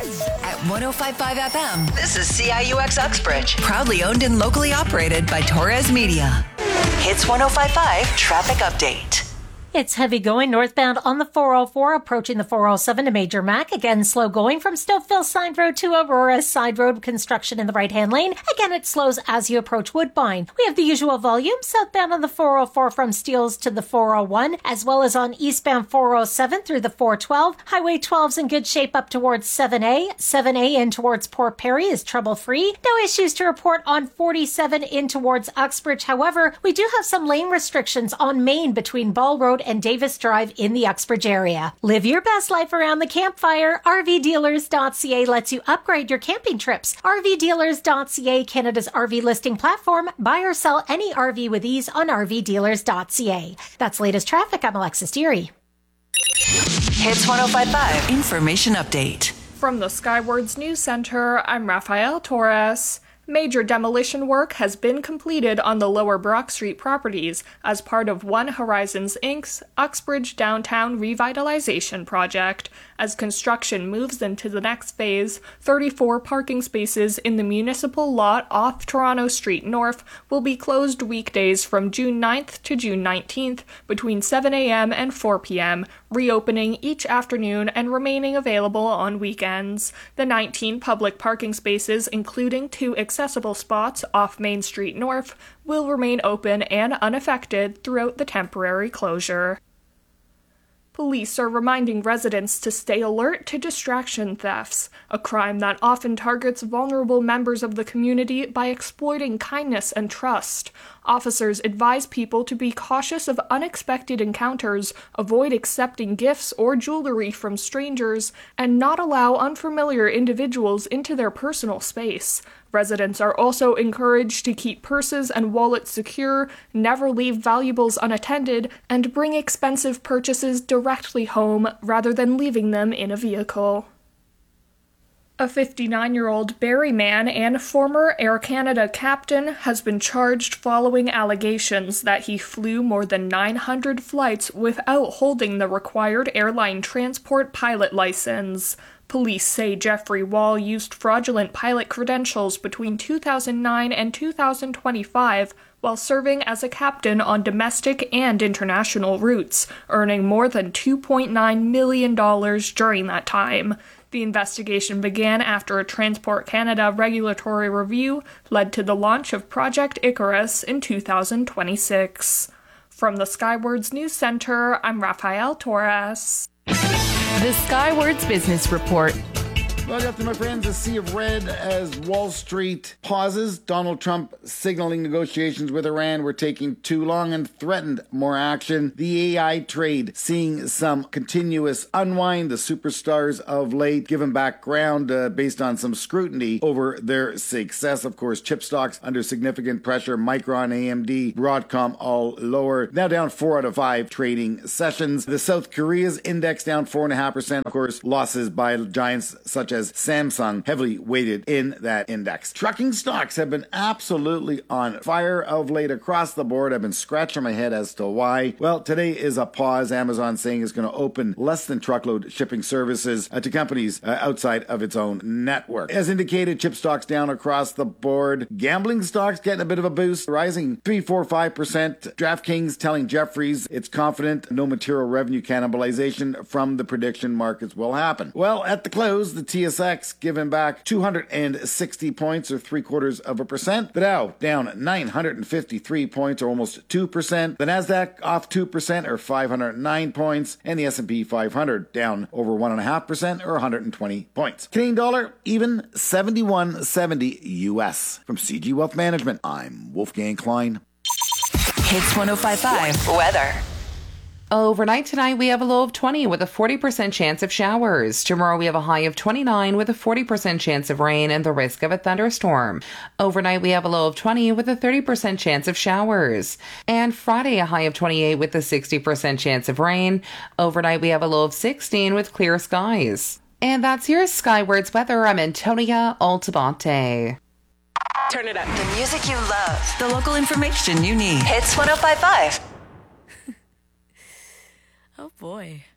At 105.5 FM, this is CIUX Uxbridge. Proudly owned and locally operated by Torres Media. Hits 105.5 Traffic Update. It's heavy going northbound on the 404, approaching the 407 to Major Mac. Again, slow going from Stokeville Side Road to Aurora Side Road. Construction in the right-hand lane. Again, it slows as you approach Woodbine. We have the usual volume southbound on the 404 from Steeles to the 401, as well as on eastbound 407 through the 412. Highway 12's in good shape up towards 7A. 7A in towards Port Perry is trouble-free. No issues to report on 47 in towards Uxbridge. However, we do have some lane restrictions on Main between Ball Road and Davis Drive in the Uxbridge area. Live your best life around the campfire. RVdealers.ca lets you upgrade your camping trips. RVdealers.ca, Canada's RV listing platform. Buy or sell any RV with ease on RVdealers.ca. That's latest traffic. I'm Alexis Deary. Hits 105.5 Information Update. From the Skywards News Center, I'm Rafael Torres. Major demolition work has been completed on the Lower Brock Street properties as part of One Horizons Inc.'s Uxbridge Downtown Revitalization Project. As construction moves into the next phase, 34 parking spaces in the municipal lot off Toronto Street North will be closed weekdays from June 9th to June 19th between 7 a.m. and 4 p.m., reopening each afternoon and remaining available on weekends. The 19 public parking spaces, including 2 accessible spots off Main Street North, will remain open and unaffected throughout the temporary closure. Police are reminding residents to stay alert to distraction thefts, a crime that often targets vulnerable members of the community by exploiting kindness and trust. Officers advise people to be cautious of unexpected encounters, avoid accepting gifts or jewelry from strangers, and not allow unfamiliar individuals into their personal space. Residents are also encouraged to keep purses and wallets secure, never leave valuables unattended, and bring expensive purchases directly home rather than leaving them in a vehicle. A 59-year-old Barrie man and former Air Canada captain has been charged following allegations that he flew more than 900 flights without holding the required airline transport pilot license. Police say Jeffrey Wall used fraudulent pilot credentials between 2009 and 2025 while serving as a captain on domestic and international routes, earning more than $2.9 million during that time. The investigation began after a Transport Canada regulatory review led to the launch of Project Icarus in 2026. From the Skywards News Center, I'm Rafael Torres. The Skywards Business Report. Well, after my friends, a sea of red as Wall Street pauses. Donald Trump signaling negotiations with Iran were taking too long and threatened more action. The AI trade seeing some continuous unwind. The superstars of late given background based on some scrutiny over their success. Of course, chip stocks under significant pressure. Micron, AMD, Broadcom all lower. Now down 4 out of 5 trading sessions. The South Korea's index down 4.5%. Of course, losses by giants such as Samsung heavily weighted in that index. Trucking stocks have been absolutely on fire of late across the board. I've been scratching my head as to why. Well, today is a pause. Amazon saying it's going to open less than truckload shipping services to companies outside of its own network. As indicated, chip stocks down across the board. Gambling stocks getting a bit of a boost, rising 3-4-5%. DraftKings telling Jefferies it's confident no material revenue cannibalization from the prediction markets will happen. Well, at the close, the TSX giving back 260 points or 0.75%. The Dow down 953 points or almost 2%. The Nasdaq off 2% or 509 points. And the S&P 500 down over 1.5% or 120 points. Canadian dollar even 71.70 US. From CG Wealth Management, I'm Wolfgang Klein. Hits 105.5 Weather. Overnight tonight, we have a low of 20 with a 40% chance of showers. Tomorrow, we have a high of 29 with a 40% chance of rain and the risk of a thunderstorm. Overnight, we have a low of 20 with a 30% chance of showers. And Friday, a high of 28 with a 60% chance of rain. Overnight, we have a low of 16 with clear skies. And that's your Skywards weather. I'm Antonia Altabante. Turn it up. The music you love. The local information you need. Hits 105.5. Oh boy.